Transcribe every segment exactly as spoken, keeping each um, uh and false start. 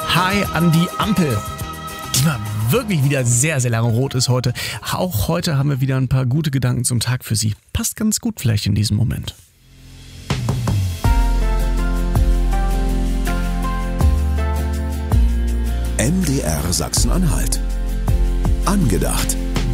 Hi an die Ampel, die mal wirklich wieder sehr, sehr lange rot ist heute. Auch heute haben wir wieder ein paar gute Gedanken zum Tag für Sie. Passt ganz gut vielleicht in diesem Moment. M D R Sachsen-Anhalt. Angedacht.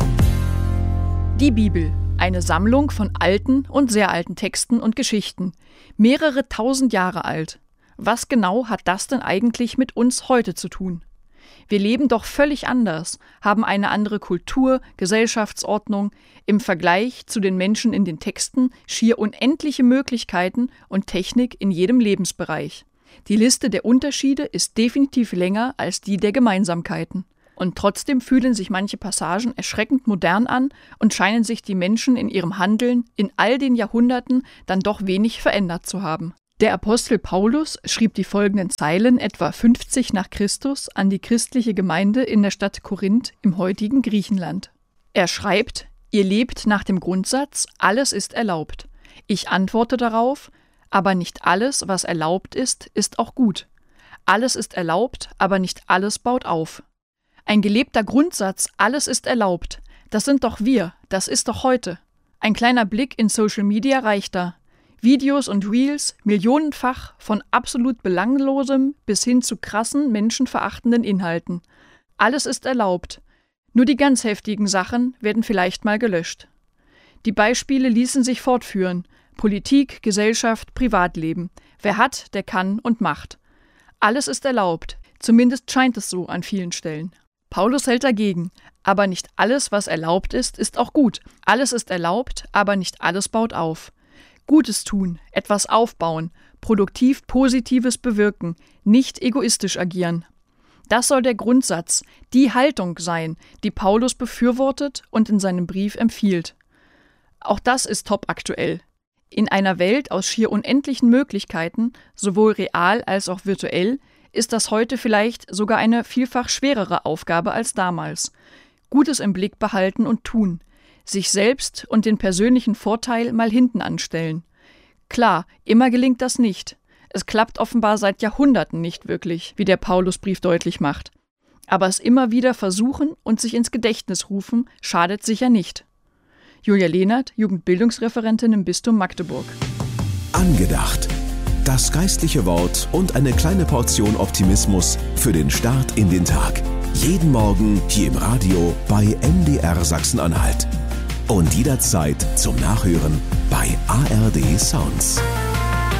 Die Bibel, eine Sammlung von alten und sehr alten Texten und Geschichten, mehrere tausend Jahre alt. Was genau hat das denn eigentlich mit uns heute zu tun? Wir leben doch völlig anders, haben eine andere Kultur, Gesellschaftsordnung, im Vergleich zu den Menschen in den Texten schier unendliche Möglichkeiten und Technik in jedem Lebensbereich. Die Liste der Unterschiede ist definitiv länger als die der Gemeinsamkeiten. Und trotzdem fühlen sich manche Passagen erschreckend modern an und scheinen sich die Menschen in ihrem Handeln in all den Jahrhunderten dann doch wenig verändert zu haben. Der Apostel Paulus schrieb die folgenden Zeilen etwa fünfzig nach Christus an die christliche Gemeinde in der Stadt Korinth im heutigen Griechenland. Er schreibt: Ihr lebt nach dem Grundsatz, alles ist erlaubt. Ich antworte darauf: Aber nicht alles, was erlaubt ist, ist auch gut. Alles ist erlaubt, aber nicht alles baut auf. Ein gelebter Grundsatz, alles ist erlaubt. Das sind doch wir, das ist doch heute. Ein kleiner Blick in Social Media reicht da. Videos und Reels, millionenfach, von absolut belanglosem bis hin zu krassen, menschenverachtenden Inhalten. Alles ist erlaubt. Nur die ganz heftigen Sachen werden vielleicht mal gelöscht. Die Beispiele ließen sich fortführen. Politik, Gesellschaft, Privatleben. Wer hat, der kann und macht. Alles ist erlaubt. Zumindest scheint es so an vielen Stellen. Paulus hält dagegen. Aber nicht alles, was erlaubt ist, ist auch gut. Alles ist erlaubt, aber nicht alles baut auf. Gutes tun, etwas aufbauen, produktiv Positives bewirken, nicht egoistisch agieren. Das soll der Grundsatz, die Haltung sein, die Paulus befürwortet und in seinem Brief empfiehlt. Auch das ist top aktuell. In einer Welt aus schier unendlichen Möglichkeiten, sowohl real als auch virtuell, ist das heute vielleicht sogar eine vielfach schwerere Aufgabe als damals. Gutes im Blick behalten und tun. Sich selbst und den persönlichen Vorteil mal hinten anstellen. Klar, immer gelingt das nicht. Es klappt offenbar seit Jahrhunderten nicht wirklich, wie der Paulusbrief deutlich macht. Aber es immer wieder versuchen und sich ins Gedächtnis rufen, schadet sicher nicht. Julia Lehnert, Jugendbildungsreferentin im Bistum Magdeburg. Angedacht. Das geistliche Wort und eine kleine Portion Optimismus für den Start in den Tag. Jeden Morgen hier im Radio bei M D R Sachsen-Anhalt. Und jederzeit zum Nachhören bei A R D Sounds.